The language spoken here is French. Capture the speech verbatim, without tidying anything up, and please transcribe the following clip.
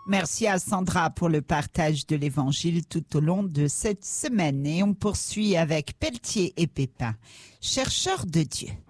Merci à Sandra pour le partage de l'Évangile tout au long de cette semaine. Et on poursuit avec Pelletier et Pépin, chercheurs de Dieu.